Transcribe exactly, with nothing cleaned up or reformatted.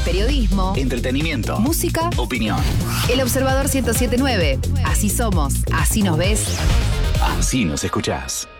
Periodismo, entretenimiento, música, opinión. El Observador ciento siete punto nueve. Así somos, así nos ves. Así nos escuchás.